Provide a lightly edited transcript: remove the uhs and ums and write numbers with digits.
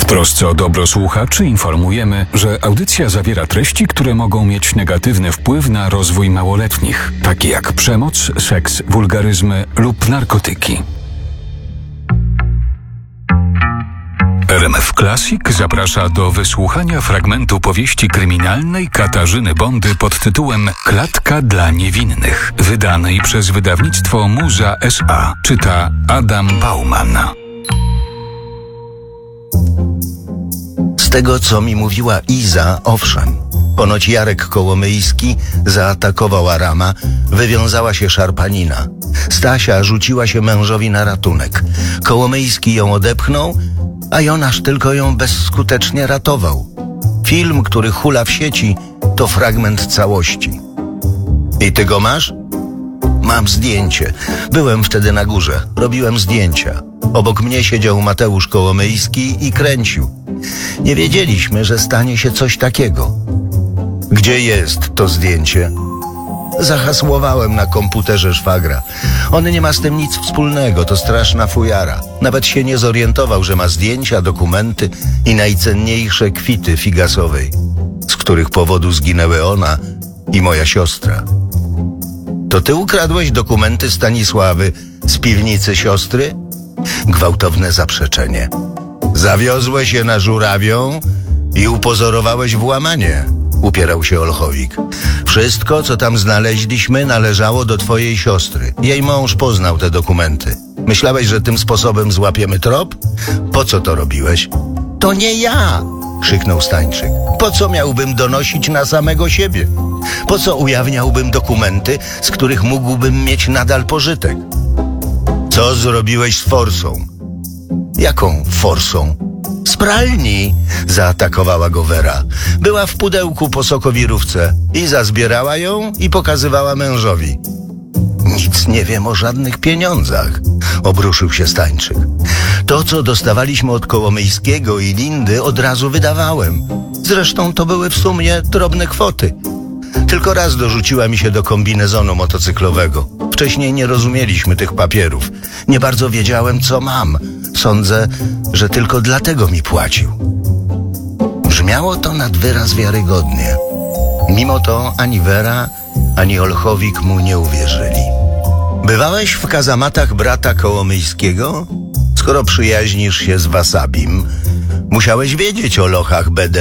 trosce o dobro słuchaczy informujemy, że audycja zawiera treści, które mogą mieć negatywny wpływ na rozwój małoletnich, takie jak przemoc, seks, wulgaryzmy lub narkotyki. RMF Classic zaprasza do wysłuchania fragmentu powieści kryminalnej Katarzyny Bondy pod tytułem Klatka dla niewinnych, wydanej przez wydawnictwo Muza S.A. Czyta Adam Bauman. Z tego, co mi mówiła Iza, owszem. Ponoć Jarek Kołomyjski zaatakował Arama, wywiązała się szarpanina. Stasia rzuciła się mężowi na ratunek. Kołomyjski ją odepchnął, a Jonasz tylko ją bezskutecznie ratował. Film, który hula w sieci, to fragment całości. I ty go masz? Mam zdjęcie. Byłem wtedy na górze. Robiłem zdjęcia. Obok mnie siedział Mateusz Kołomyjski i kręcił. Nie wiedzieliśmy, że stanie się coś takiego. Gdzie jest to zdjęcie? Zahasłowałem na komputerze szwagra. On nie ma z tym nic wspólnego, to straszna fujara. Nawet się nie zorientował, że ma zdjęcia, dokumenty i najcenniejsze kwity figasowej, z których powodu zginęły ona i moja siostra. To ty ukradłeś dokumenty Stanisławy z piwnicy siostry? Gwałtowne zaprzeczenie. Zawiozłeś je na Żurawią i upozorowałeś włamanie, upierał się Olchowik. Wszystko, co tam znaleźliśmy, należało do twojej siostry. Jej mąż poznał te dokumenty. Myślałeś, że tym sposobem złapiemy trop? Po co to robiłeś? To nie ja! Krzyknął Stańczyk. Po co miałbym donosić na samego siebie? Po co ujawniałbym dokumenty, z których mógłbym mieć nadal pożytek? Co zrobiłeś z forsą? Jaką forsą? Z pralni, zaatakowała go Wera. Była w pudełku po sokowirówce. Iza zbierała ją i pokazywała mężowi. Nic nie wiem o żadnych pieniądzach, obruszył się Stańczyk. To, co dostawaliśmy od Kołomyjskiego i Lindy, od razu wydawałem. Zresztą to były w sumie drobne kwoty. Tylko raz dorzuciła mi się do kombinezonu motocyklowego. Wcześniej nie rozumieliśmy tych papierów. Nie bardzo wiedziałem, co mam. Sądzę, że tylko dlatego mi płacił. Brzmiało to nad wyraz wiarygodnie. Mimo to ani Wera, ani Olchowik mu nie uwierzyli. Bywałeś w kazamatach brata Kołomyjskiego? Skoro przyjaźnisz się z Wasabim, musiałeś wiedzieć o lochach BD.